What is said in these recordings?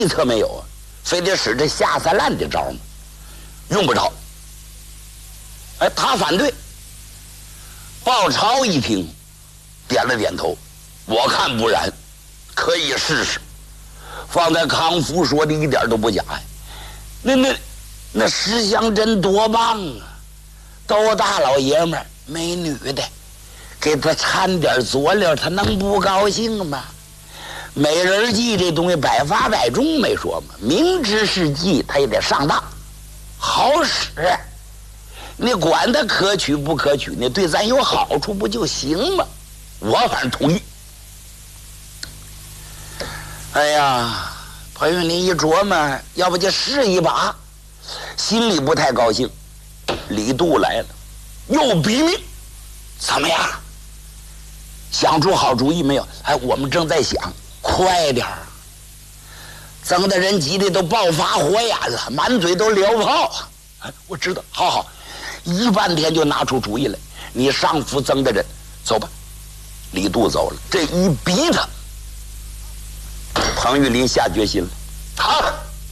一策没有啊，非得使这下三滥的招吗？用不着。哎，他反对。鲍超一听，点了点头，我看不然，可以试试。放在康福说的一点都不假呀。那石祥珍多棒啊！都大老爷们儿，没女的，给他掺点佐料，他能不高兴吗？美人计这东西百发百中没说嘛，明知是计，他也得上当，好使。你管他可取不可取，你对咱有好处不就行吗？我反正同意。哎呀，朋友，你一琢磨，要不就试一把，心里不太高兴。李杜来了，又逼命，怎么样？想出好主意没有？哎，我们正在想，快点儿！曾大人急的都爆发火眼了，满嘴都燎泡。哎，我知道，好，一半天就拿出主意来。你上服曾大人，走吧。李杜走了，这一逼他，彭玉麟下决心了。好，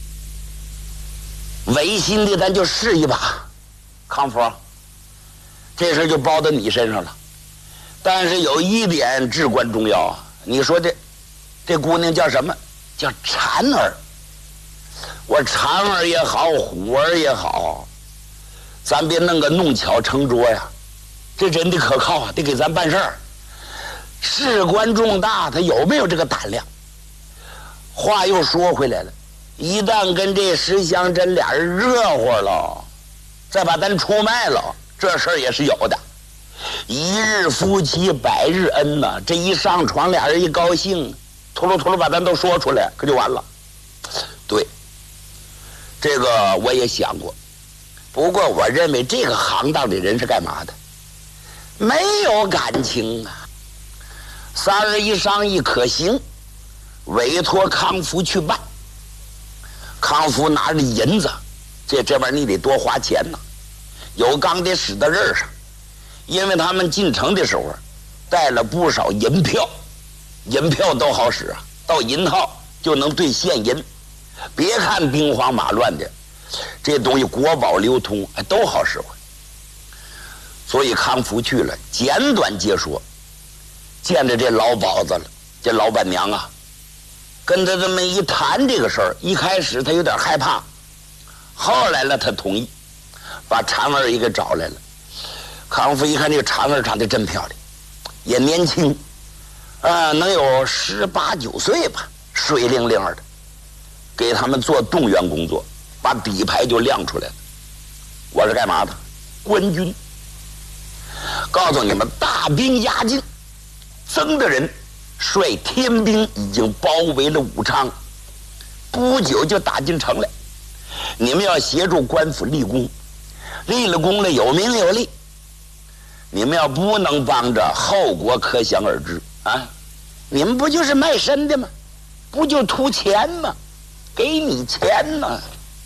违心的咱就试一把。康福，这事就包到你身上了。但是有一点至关重要啊！你说这姑娘叫什么？叫婵儿。我婵儿也好，虎儿也好，咱别弄个弄巧成拙呀。这人得可靠啊，得给咱办事儿。事关重大，他有没有这个胆量？话又说回来了，一旦跟这石祥珍俩人热乎了，再把咱出卖了，这事儿也是有的。一日夫妻百日恩呐，这一上床俩人一高兴，秃噜把咱都说出来，可就完了。对，这个我也想过，不过我认为这个行当的人是干嘛的？没有感情啊。三人一商议可行，委托康福去办。康福拿着银子，这边你得多花钱呐，有钢得使到刃上。因为他们进城的时候带了不少银票，银票都好使啊，到银号就能兑现银。别看兵荒马乱的，这东西国宝流通，都好使唤。所以康福去了，简短截说，见着这老鸨子了，这老板娘啊，跟他这么一谈这个事儿，一开始他有点害怕，后来呢他同意，把婵儿也给找来了。康福一看这个婵儿长得真漂亮，也年轻，能有18、19岁吧，水灵灵的，给他们做动员工作，把底牌就亮出来了。我是干嘛的？官军。告诉你们，大兵压境，曾大人率天兵已经包围了武昌，不久就打进城来。你们要协助官府立功，立了功了有名有利。你们要不能帮着，后果可想而知啊！你们不就是卖身的吗？不就图钱吗？给你钱呢，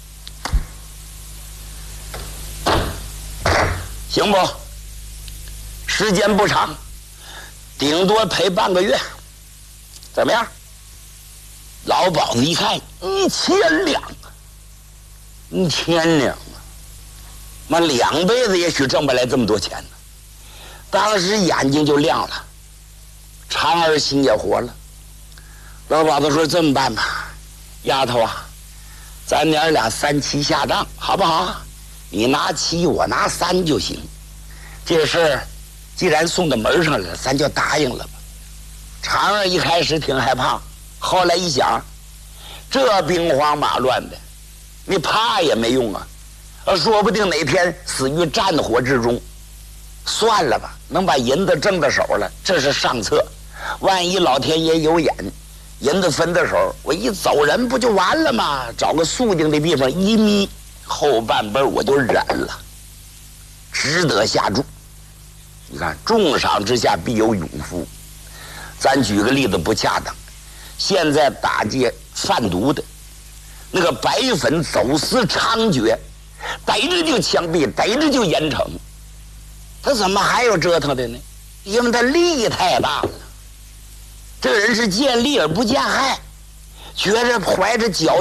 行不？时间不长，顶多赔半个月，怎么样？老鸨子一看，1000两，1000两啊！妈2辈子也许挣不来这么多钱呢。当时眼睛就亮了，婵儿心也活了。老鸨子说：“这么办吧，丫头啊，咱娘俩3期下账，好不好？你拿7，我拿3就行。这事儿既然送到门上来了，咱就答应了吧。”婵儿一开始挺害怕，后来一想，这兵荒马乱的，你怕也没用啊，说不定哪天死于战火之中。算了吧，能把银子挣到手了，这是上策。万一老天爷有眼，银子分的手，我一走人不就完了吗？找个肃静的地方一眯，后半辈我就忍了，值得下注。你看，重赏之下必有勇夫。咱举个例子不恰当，现在打劫贩毒的，那个白粉走私猖獗，逮着就枪毙，逮着就严惩。他怎么还有折腾的呢？因为他利太大了。这个人是见利而不见害，觉着怀着侥